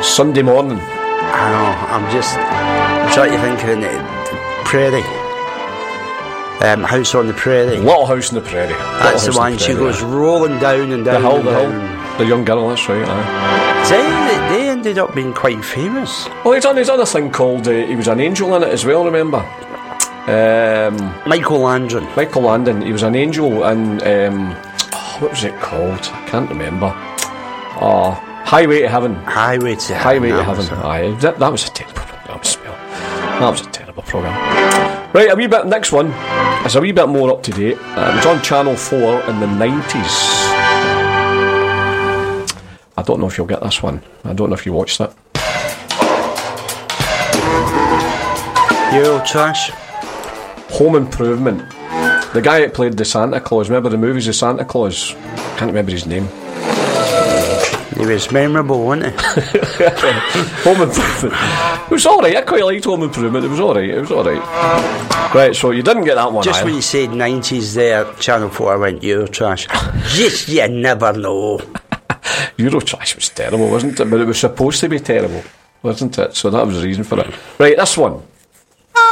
Sunday Morning. I know, I'm trying to think of the Prairie. House on the Prairie. Little House on the Prairie. That's the one. She goes rolling down and down. The hill. The young girl, that's right, aye. They ended up being quite famous. Well, he's done a thing called, he was an angel in it as well, remember? Michael Landon. He was an angel in, what was it called? I can't remember. Highway to Heaven. Highway to Heaven. Aye, that was a terrible programme. That was a terrible programme. Right, a wee bit. Next one is a wee bit more up to date. It was on Channel 4 in the 90s. I don't know if you'll get this one. I don't know if you watched it. Eurotrash. Home Improvement. The guy that played the Santa Claus. Remember the movies of Santa Claus? Can't remember his name. He was memorable, wasn't he? Home Improvement. It was alright. I quite liked Home Improvement. It was alright. Right, so you didn't get that one. Just when you said 90s there, Channel 4, I went Eurotrash. Yes, you never know. Eurotrash was terrible, wasn't it? But it was supposed to be terrible, wasn't it? So that was the reason for it. Right, this one.